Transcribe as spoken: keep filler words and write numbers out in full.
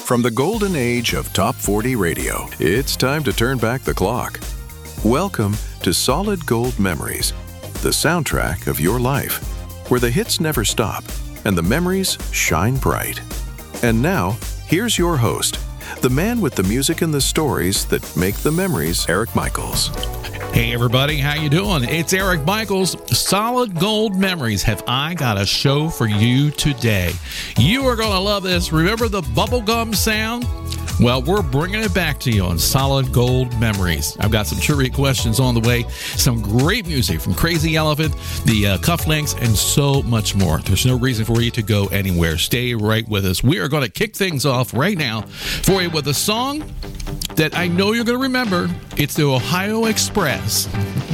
From the golden age of Top forty radio, it's time to turn back the clock. Welcome to Solid Gold Memories, the soundtrack of your life, where the hits never stop and the memories shine bright. And now, here's your host, the man with the music and the stories that make the memories, Eric Michaels. Hey everybody, how you doing? It's Eric Michaels. Solid Gold Memories. Have I got a show for you today? You are going to love this. Remember the bubblegum sound? Well, we're bringing it back to you on Solid Gold Memories. I've got some trivia questions on the way, some great music from Crazy Elephant, the uh, Cufflinks, and so much more. There's no reason for you to go anywhere. Stay right with us. We are going to kick things off right now for you with a song that I know you're going to remember. It's the Ohio Express.